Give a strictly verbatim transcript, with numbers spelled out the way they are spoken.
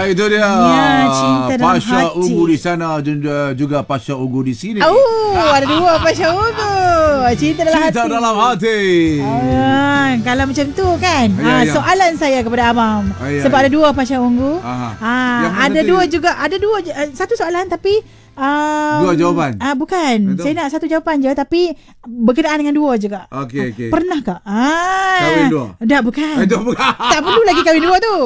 Ya, itu dia. Ya, cinta dalam Pasha hati. Ungu di sana dan juga Pasha Ungu di sini. Oh, ada dua Pasha Ungu. Cinta dalam Cinta hati. dalam hati. Ah, kalau macam tu kan. Ya, Ah, ya. soalan saya kepada abang. Ah, ya, Sebab ya. ada dua Pasha Ungu. Aha. Ah, Yang mana ada tu? dua juga, ada dua je- ah, satu soalan tapi um, Dua jawapan? Ah, bukan. Itu? Saya nak satu jawapan je tapi berkenaan dengan dua juga. Okey, okey. Pernah tak? Ah. Kahwin dua? Dah bukan. Itu bukan. Tak perlu lagi kahwin dua tu.